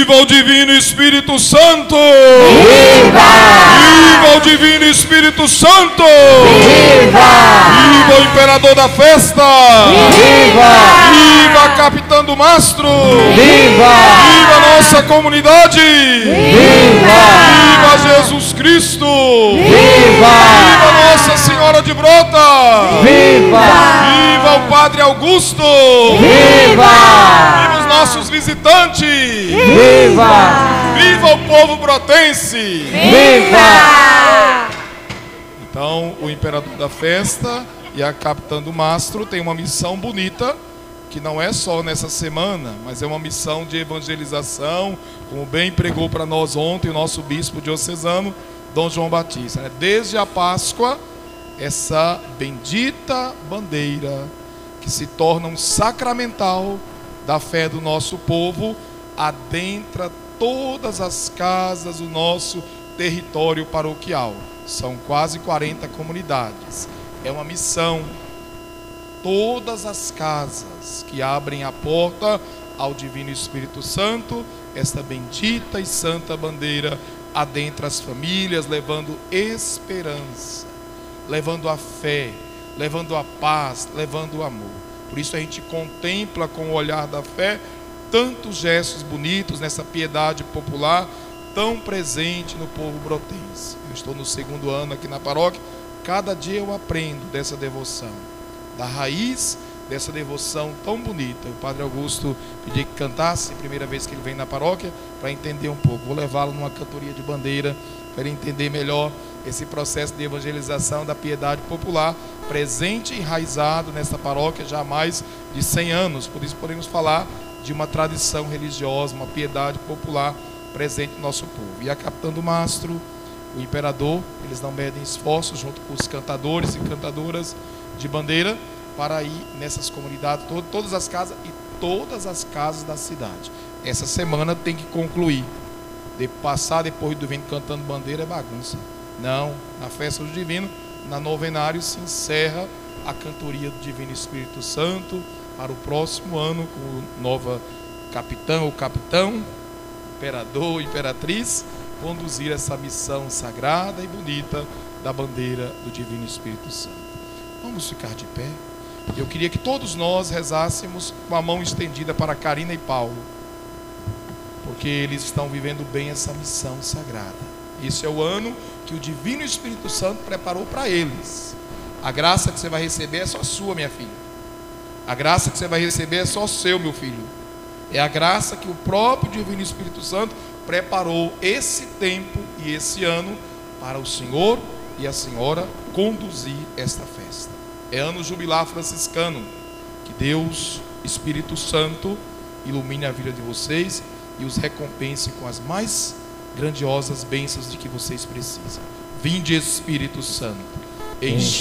Viva o Divino Espírito Santo! Viva! Viva o Divino Espírito Santo! Viva! Viva o Imperador da Festa! Viva! Viva a Capitã do Mastro! Viva! Viva a nossa comunidade! Viva! Viva Jesus Cristo! Viva! Viva Nossa Senhora de Brota! Viva! Viva o Padre Augusto! Viva! Viva os nossos visitantes! Viva! Viva o povo brotense! Viva! Então, o Imperador da Festa e a Capitã do Mastro têm uma missão bonita, que não é só nessa semana, mas é uma missão de evangelização, como bem pregou para nós ontem o nosso bispo diocesano, Dom João Batista, né? Desde a Páscoa, essa bendita bandeira que se torna um sacramental da fé do nosso povo, adentra todas as casas do nosso território paroquial. São quase 40 comunidades. É uma missão. Todas as casas que abrem a porta ao Divino Espírito Santo, esta bendita e santa bandeira adentra as famílias, levando esperança, levando a fé, levando a paz, levando o amor. Por isso a gente contempla com o olhar da fé tantos gestos bonitos nessa piedade popular tão presente no povo brotense. Eu estou no 2º ano aqui na paróquia, cada dia eu aprendo dessa devoção, da raiz dessa devoção tão bonita. O Padre Augusto pediu que cantasse, primeira vez que ele vem na paróquia, para entender um pouco. Vou levá-lo numa cantoria de bandeira para ele entender melhor esse processo de evangelização da piedade popular, presente e enraizado nesta paróquia já há mais de 100 anos. Por isso podemos falar de uma tradição religiosa, uma piedade popular presente no nosso povo. E a Capitã do Mastro, o Imperador, eles não medem esforços junto com os cantadores e cantadoras de bandeira para ir nessas comunidades, todas as casas e todas as casas da cidade. Essa semana tem que concluir. De passar depois do Divino cantando bandeira é bagunça. Não, na festa do Divino, na novenário se encerra a cantoria do Divino Espírito Santo para o próximo ano, com o nova capitão ou capitão, imperador, imperatriz, conduzir essa missão sagrada e bonita da bandeira do Divino Espírito Santo. Vamos ficar de pé. Eu queria que todos nós rezássemos com a mão estendida para Karina e Paulo, porque eles estão vivendo bem essa missão sagrada. Esse é o ano que o Divino Espírito Santo preparou para eles. A graça que você vai receber é só sua, minha filha. A graça que você vai receber é só seu, meu filho. É a graça que o próprio Divino Espírito Santo preparou esse tempo e esse ano para o Senhor e a Senhora conduzir esta festa. É ano jubilar franciscano. Que Deus, Espírito Santo, ilumine a vida de vocês e os recompense com as mais grandiosas bênçãos de que vocês precisam. Vinde, Espírito Santo, enche